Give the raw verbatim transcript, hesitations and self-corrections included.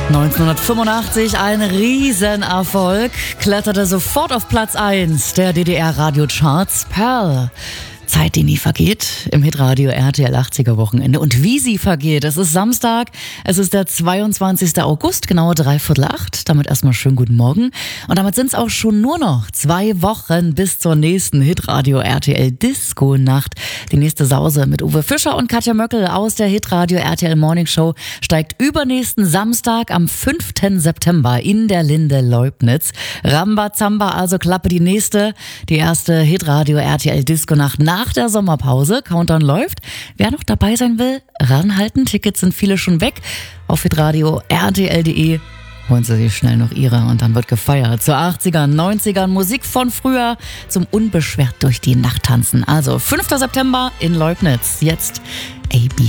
neunzehnhundertfünfundachtzig ein Riesenerfolg, kletterte sofort auf Platz eins der D D R-Radiocharts. Pearl. Zeit, die nie vergeht, im Hitradio R T L achtziger Wochenende. Und wie sie vergeht, es ist Samstag, es ist der zweiundzwanzigster August, genau dreiviertel acht. Damit erstmal schönen guten Morgen. Und damit sind es auch schon nur noch zwei Wochen bis zur nächsten Hitradio R T L Disco-Nacht. Die nächste Sause mit Uwe Fischer und Katja Möckel aus der Hitradio R T L Morning Show steigt übernächsten Samstag am fünften September in der Linde Leubnitz. Rambazamba, also Klappe die nächste, die erste Hitradio R T L Disco-Nacht nach der Sommerpause. Countdown läuft. Wer noch dabei sein will, ranhalten. Tickets sind viele schon weg. Auf hitradio R T L punkt de holen Sie sich schnell noch Ihre und dann wird gefeiert. Zu achtzigern, neunzigern, Musik von früher zum unbeschwert durch die Nacht tanzen. Also fünften September in Leubnitz. Jetzt A B